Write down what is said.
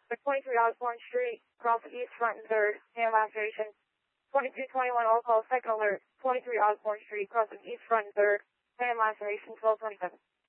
For 23 Osborne Street, crossing east front and third, hand laceration. 2221 all call, second alert. 23 Osborne Street, crossing east front and third, hand laceration, 1227.